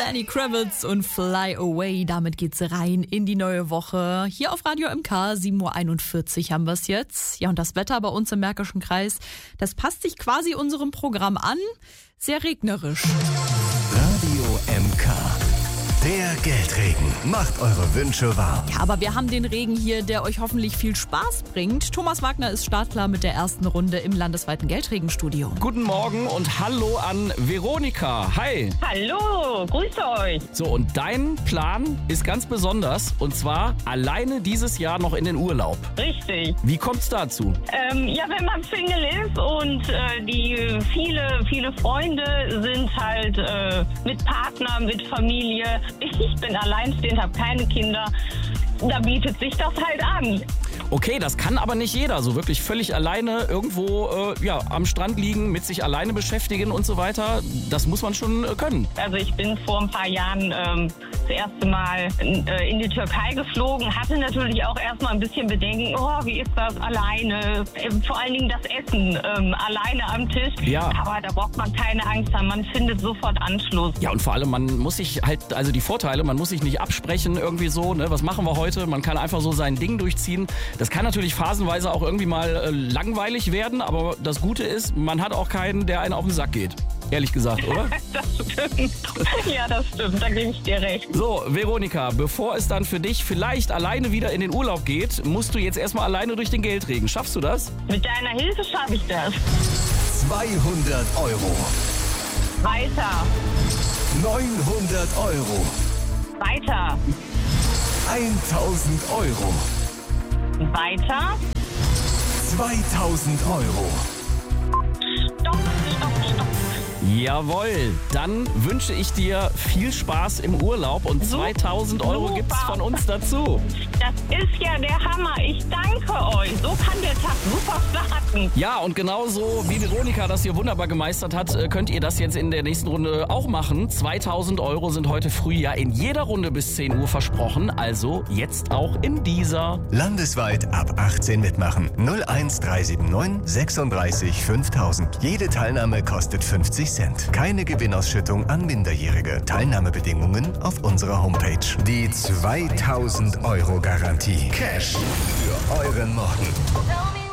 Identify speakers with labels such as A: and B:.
A: Lenny Kravitz und Fly Away. Damit geht's rein in die neue Woche. Hier auf Radio MK, 7.41 Uhr haben wir es jetzt. Ja, und das Wetter bei uns im Märkischen Kreis, das passt sich quasi unserem Programm an. Sehr regnerisch.
B: Radio MK. Der Geldregen macht eure Wünsche wahr.
A: Ja, aber wir haben den Regen hier, der euch hoffentlich viel Spaß bringt. Thomas Wagner ist startklar mit der ersten Runde im landesweiten Geldregenstudio.
C: Guten Morgen und hallo an Veronika. Hi.
D: Hallo, grüße euch.
C: So, und dein Plan ist ganz besonders, und zwar alleine dieses Jahr noch in den Urlaub.
D: Richtig.
C: Wie kommt's dazu?
D: Ja, wenn man Single ist und die viele Freunde sind halt mit Partner, mit Familie. Ich bin alleinstehend, habe keine Kinder. Da bietet sich das halt an.
C: Okay, das kann aber nicht jeder. So wirklich völlig alleine irgendwo am Strand liegen, mit sich alleine beschäftigen und so weiter. Das muss man schon können.
D: Also ich bin vor ein paar Jahren das erste Mal in die Türkei geflogen. Hatte natürlich auch erstmal ein bisschen Bedenken. Oh, wie ist das alleine? Vor allen Dingen das Essen alleine am Tisch.
C: Ja.
D: Aber da braucht man keine Angst haben. Man findet sofort Anschluss.
C: Ja, und vor allem, man muss sich halt, also die Vorteile, man muss sich nicht absprechen irgendwie so, ne? Was machen wir heute? Man kann einfach so sein Ding durchziehen. Das kann natürlich phasenweise auch irgendwie mal langweilig werden, aber das Gute ist, man hat auch keinen, der einen auf den Sack geht. Ehrlich gesagt, oder?
D: Das stimmt. Ja, das stimmt. Da gebe ich dir recht.
C: So, Veronika, bevor es dann für dich vielleicht alleine wieder in den Urlaub geht, musst du jetzt erstmal alleine durch den Geldregen. Schaffst du das?
D: Mit deiner Hilfe schaffe ich das.
B: 200 Euro.
D: Weiter.
B: 900 Euro.
D: Weiter.
B: 1000 Euro.
D: Weiter.
B: 2000 Euro.
D: Stopp.
C: Jawohl, dann wünsche ich dir viel Spaß im Urlaub und 2000 Euro
D: Super.
C: gibt's von uns dazu.
D: Das ist ja der Hammer. Ich danke euch. So kann der Tag super starten.
C: Ja, und genauso wie Veronika das hier wunderbar gemeistert hat, könnt ihr das jetzt in der nächsten Runde auch machen. 2000 Euro sind heute früh ja in jeder Runde bis 10 Uhr versprochen, also jetzt auch in dieser.
B: Landesweit ab 18 mitmachen. 01379 36 5000. Jede Teilnahme kostet 50 Cent. Keine Gewinnausschüttung an Minderjährige. Teilnahmebedingungen auf unserer Homepage. Die 2000 Euro Garantie. Cash für euren Morgen.